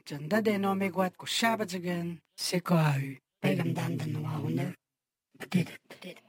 Dade no me guat ko shabazagan, seko au, begam dan the noa, did it.